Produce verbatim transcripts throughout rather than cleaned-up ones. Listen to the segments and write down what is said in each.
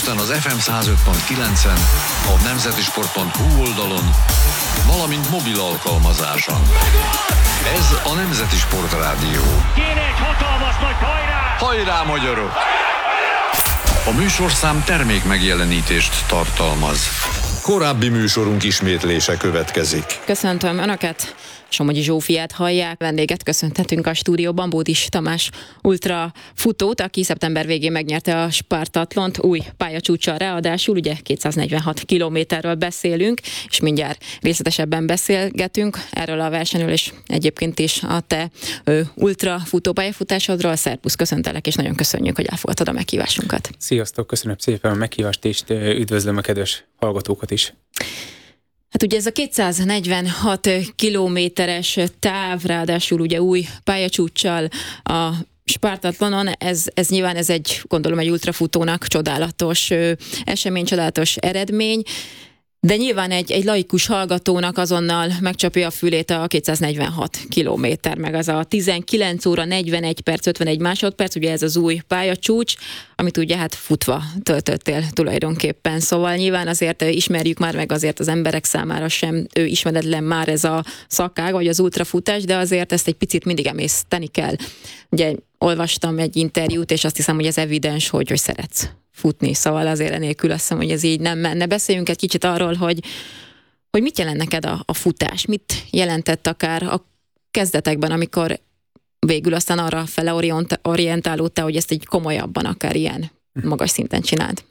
Budapesten az ef em száz öt pont kilencen, a nemzeti sport pont hu oldalon, valamint mobil alkalmazáson. Ez a Nemzeti Sportrádió. Kéne egy hatalmas nagy hajrá! Hajrá, magyarok! A műsorszám termék megjelenítést tartalmaz. Korábbi műsorunk ismétlése következik. Köszöntöm Önöket! Somogyi Zsófiát hallják, vendéget köszönhetünk a stúdióban, Bódis Tamás ultra futót, aki szeptember végén megnyerte a Spartatlont új pályacsúccsal, ráadásul ugye kétszáznegyvenhat kilométerről beszélünk, és mindjárt részletesebben beszélgetünk erről a versenyről, és egyébként is a te ö, ultra futó pályafutásodról. Szerbusz, köszöntelek, és nagyon köszönjük, hogy elfogadtad a meghívásunkat. Sziasztok, köszönöm szépen a meghívást, és üdvözlöm a kedves hallgatókat is. Hát ugye ez a kétszáznegyvenhat kilométeres táv, ráadásul ugye új pályacsúccsal a Spartatlonon, ez, ez nyilván ez egy, gondolom, egy ultrafutónak csodálatos ö, esemény, csodálatos eredmény, de nyilván egy, egy laikus hallgatónak azonnal megcsapja a fülét a kétszáznegyvenhat kilométer, meg az a tizenkilenc óra negyvenegy perc ötvenegy másodperc, ugye ez az új pályacsúcs, amit ugye hát futva töltöttél tulajdonképpen. Szóval nyilván azért ismerjük már, meg azért az emberek számára sem ő ismeretlen már ez a szakág, vagy az ultrafutás, de azért ezt egy picit mindig emészteni kell. Ugye olvastam egy interjút, és azt hiszem, hogy ez evidens, hogy, hogy szeretsz futni, szóval azért enélkül azt hiszem, hogy ez így nem menne. Beszéljünk egy kicsit arról, hogy, hogy mit jelent neked a, a futás, mit jelentett akár a kezdetekben, amikor végül aztán arra fele orientálódtál, hogy ezt egy komolyabban, akár ilyen magas szinten csináld.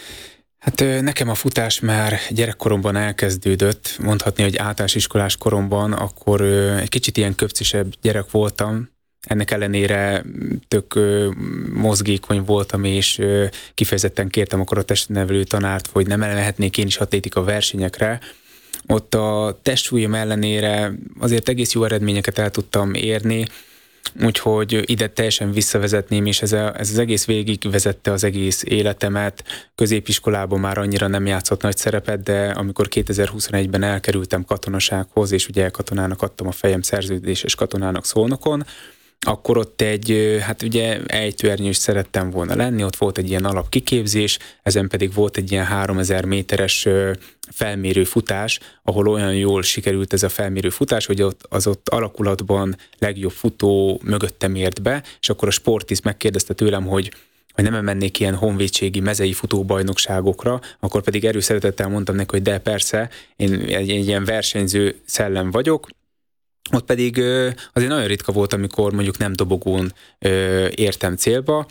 Hát nekem a futás már gyerekkoromban elkezdődött, mondhatni, hogy általános iskolás koromban, akkor egy kicsit ilyen köpcisebb gyerek voltam. Ennek ellenére tök ö, mozgékony voltam, és ö, kifejezetten kértem akkor a testnevelő tanárt, hogy nem elmehetnék én is atlétika versenyekre. Ott a testsúlyom ellenére azért egész jó eredményeket el tudtam érni, úgyhogy ide teljesen visszavezetném, és ez, a, ez az egész végig vezette az egész életemet. Középiskolában már annyira nem játszott nagy szerepet, de amikor kétezer-huszonegyben elkerültem katonasághoz, és ugye katonának adtam a fejem szerződéses katonának Szolnokon, akkor ott egy, hát ugye ejtőernyős szerettem volna lenni, ott volt egy ilyen alapkiképzés, ezen pedig volt egy ilyen háromezer méteres felmérő futás, ahol olyan jól sikerült ez a felmérő futás, hogy ott, az ott alakulatban legjobb futó mögöttem ért be, és akkor a sportiszt megkérdezte tőlem, hogy hogy nem mennék ilyen honvédségi mezei futóbajnokságokra, akkor pedig erőszeretettel mondtam neki, hogy de persze, én egy, egy ilyen versenyző szellem vagyok. Ott pedig azért nagyon ritka volt, amikor mondjuk nem dobogón értem célba.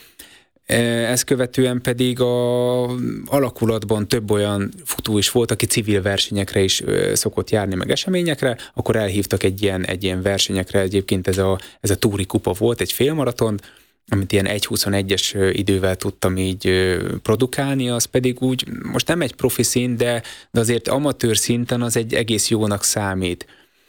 Ezt követően pedig a alakulatban több olyan futó is volt, aki civil versenyekre is szokott járni, meg eseményekre, akkor elhívtak egy ilyen, egy ilyen versenyekre, egyébként ez a, ez a túri kupa volt, egy félmaraton, amit ilyen egy huszonegyes idővel tudtam így produkálni, az pedig úgy, most nem egy profi szint, de, de azért amatőr szinten az egy egész jónak számít.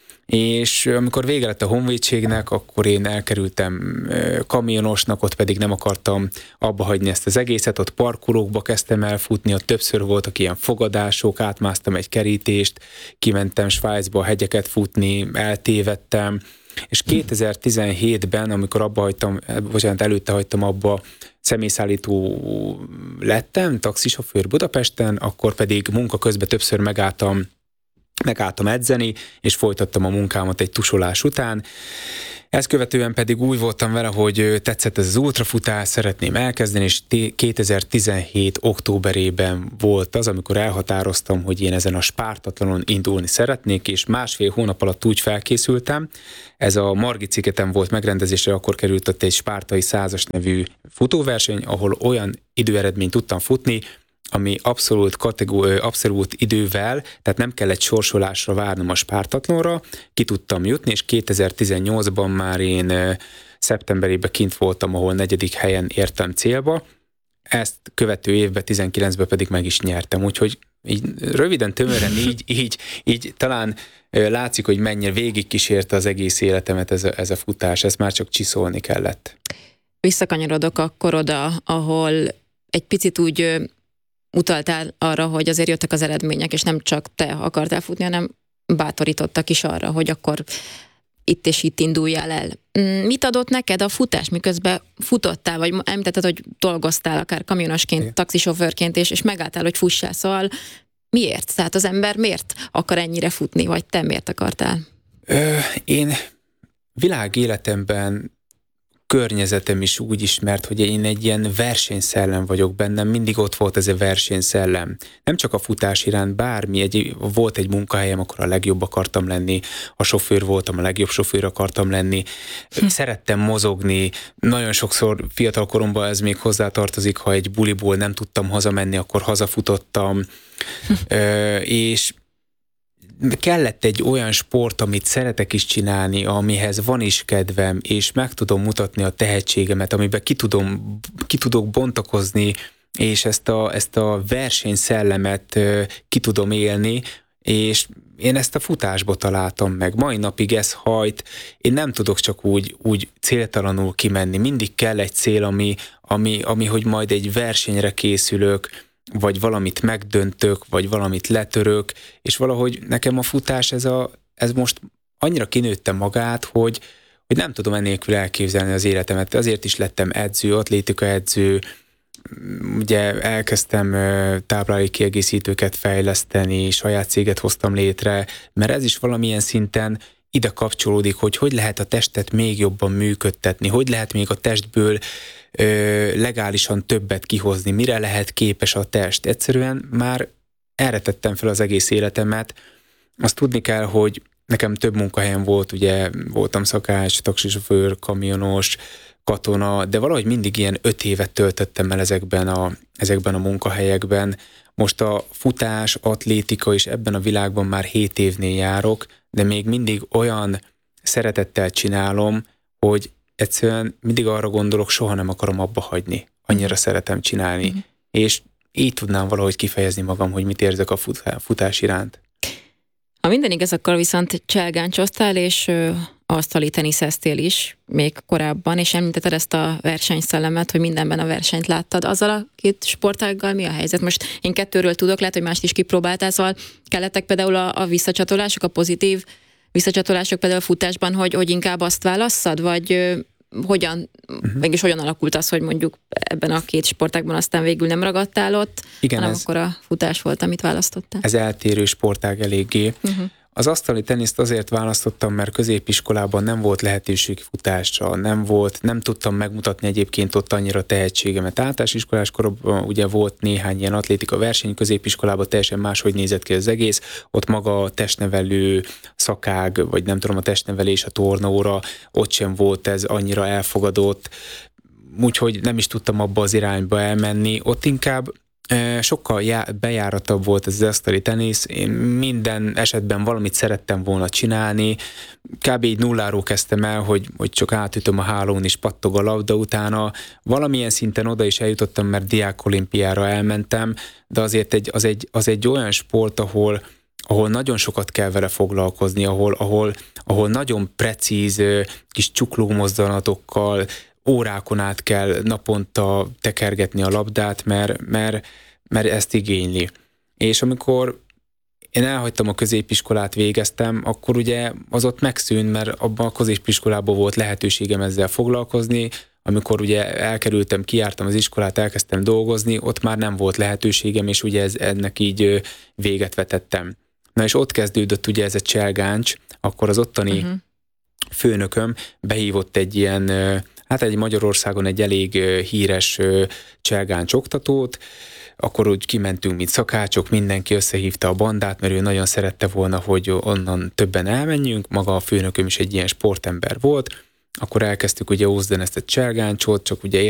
És amikor vége lett a honvédségnek, akkor én elkerültem kamionosnak, ott pedig nem akartam abba hagyni ezt az egészet, ott parkolókba kezdtem el futni, ott többször voltak ilyen fogadások, átmásztam egy kerítést, kimentem Svájcba hegyeket futni, eltévedtem, és kétezer-tizenhétben, amikor abba hagytam, bocsánat, előtte hagytam abba, személyszállító lettem, taxisofőr Budapesten, akkor pedig munka közben többször megálltam megálltam edzeni, és folytattam a munkámat egy tusolás után. Ezt követően pedig úgy voltam vele, hogy tetszett ez az ultrafutás, szeretném elkezdeni, és kétezer-tizenhét októberében volt az, amikor elhatároztam, hogy én ezen a Spartatlonon indulni szeretnék, és másfél hónap alatt úgy felkészültem. Ez a Margit szigeten volt megrendezésre, akkor került ott egy spártai százas nevű futóverseny, ahol olyan időeredményt tudtam futni, ami abszolút, kategóri, abszolút idővel, tehát nem kellett sorsolásra várnom a Spartatlonra, ki tudtam jutni, és kétezer-tizennyolcban már én szeptemberében kint voltam, ahol negyedik helyen értem célba. Ezt követő évben, tizenkilencben pedig meg is nyertem, úgyhogy így röviden, tömören így, így, így talán látszik, hogy mennyire végigkísérte az egész életemet ez a, ez a futás, ezt már csak csiszolni kellett. Visszakanyarodok akkor oda, ahol egy picit úgy utaltál arra, hogy azért jöttek az eredmények, és nem csak te akartál futni, hanem bátorítottak is arra, hogy akkor itt és itt induljál el. Mit adott neked a futás, miközben futottál, vagy említetted, hogy dolgoztál akár kamionosként, igen, taxisofőrként, és, és megálltál, hogy fussál, szóval miért? Tehát az ember miért akar ennyire futni, vagy te miért akartál? Ö, én világéletemben környezetem is úgy ismert, hogy én egy ilyen versenyszellem vagyok bennem, mindig ott volt ez a versenyszellem. Nem csak a futás iránt, bármi, egy, volt egy munkahelyem, akkor a legjobb akartam lenni, a sofőr voltam, a legjobb sofőr akartam lenni, hm. szerettem mozogni, nagyon sokszor fiatal koromban ez még hozzátartozik, ha egy buliból nem tudtam hazamenni, akkor hazafutottam, hm. Ö, és kellett egy olyan sport, amit szeretek is csinálni, amihez van is kedvem, és meg tudom mutatni a tehetségemet, amiben ki, tudom, ki tudok bontakozni, és ezt a, ezt a versenyszellemet ki tudom élni, és én ezt a futásba találtam meg. Mai napig ez hajt, én nem tudok csak úgy, úgy céltalanul kimenni. Mindig kell egy cél, ami, ami, ami hogy majd egy versenyre készülök, vagy valamit megdöntök, vagy valamit letörök, és valahogy nekem a futás ez, a, ez most annyira kinőtte magát, hogy, hogy nem tudom ennélkül elképzelni az életemet. Azért is lettem edző, atlétika edző, ugye elkezdtem tápláléki kiegészítőket fejleszteni, saját céget hoztam létre, mert ez is valamilyen szinten ide kapcsolódik, hogy hogy lehet a testet még jobban működtetni, hogy lehet még a testből ö, legálisan többet kihozni, mire lehet képes a test. Egyszerűen már erre tettem fel az egész életemet. Azt tudni kell, hogy nekem több munkahelyem volt, ugye voltam szakács, taxisofőr, kamionos, katona, de valahogy mindig ilyen öt évet töltöttem el ezekben a, ezekben a munkahelyekben. Most a futás, atlétika és ebben a világban már hét évnél járok, de még mindig olyan szeretettel csinálom, hogy egyszerűen mindig arra gondolok, soha nem akarom abba hagyni. Annyira szeretem csinálni. Mm-hmm. És így tudnám valahogy kifejezni magam, hogy mit érzek a futás iránt. Ha minden igaz, akkor viszont cselgáncsoztál, és ö, asztali teniszeztél is még korábban, és említetted ezt a versenyszellemet, hogy mindenben a versenyt láttad. Azzal a két sportággal mi a helyzet? Most én kettőről tudok, lehet, hogy mást is kipróbáltál, szóval kellettek például a, a visszacsatolások, a pozitív visszacsatolások például a futásban, hogy, hogy inkább azt válasszad, vagy ö, hogyan, uh-huh. mégis hogyan alakult az, hogy mondjuk ebben a két sportágban aztán végül nem ragadtál ott, igen, hanem ez, akkor a futás volt, amit választottál. Ez eltérő sportág eléggé. Uh-huh. Az asztali teniszt azért választottam, mert középiskolában nem volt lehetőség futásra, nem volt, nem tudtam megmutatni egyébként ott annyira tehetségemet. Általános iskolás koromban ugye volt néhány ilyen atlétika verseny, középiskolában teljesen máshogy nézett ki az egész, ott maga a testnevelő szakág, vagy nem tudom, a testnevelés, a tornaóra, ott sem volt ez annyira elfogadott, úgyhogy nem is tudtam abba az irányba elmenni, ott inkább sokkal já- bejáratabb volt ez az asztali tenisz, én minden esetben valamit szerettem volna csinálni, kb. Így nulláról kezdtem el, hogy, hogy csak átütöm a hálón és pattog a labda, utána valamilyen szinten oda is eljutottam, mert diákolimpiára elmentem, de azért egy, az, egy, az egy olyan sport, ahol, ahol nagyon sokat kell vele foglalkozni, ahol, ahol, ahol nagyon precíz kis csukló mozdulatokkal, órákon át kell naponta tekergetni a labdát, mert, mert, mert ezt igényli. És amikor én elhagytam a középiskolát, végeztem, akkor ugye az ott megszűnt, mert abban a középiskolában volt lehetőségem ezzel foglalkozni, amikor ugye elkerültem, kijártam az iskolát, elkezdtem dolgozni, ott már nem volt lehetőségem, és ugye ez, ennek így véget vetettem. Na és ott kezdődött ugye ez a cselgáncs, akkor az ottani uh-huh. főnököm behívott egy ilyen, hát egy Magyarországon egy elég híres cselgáncs oktatót, akkor úgy kimentünk, mint szakácsok, mindenki összehívta a bandát, mert ő nagyon szerette volna, hogy onnan többen elmenjünk, maga a főnököm is egy ilyen sportember volt, akkor elkezdtük ugye ózdani ezt a cselgáncsot, csak ugye